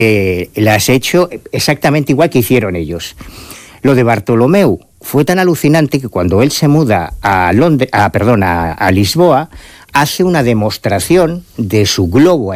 las he hecho exactamente igual que hicieron ellos. Lo de Bartolomeu fue tan alucinante que cuando él se muda a Lisboa, hace una demostración de su globo